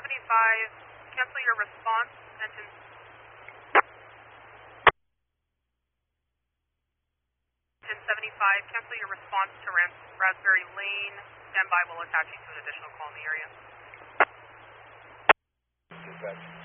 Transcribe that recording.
cancel your response, engine 1075, cancel your response to Raspberry Lane. Stand by, we'll attach you to an additional call in the area. Dispatch.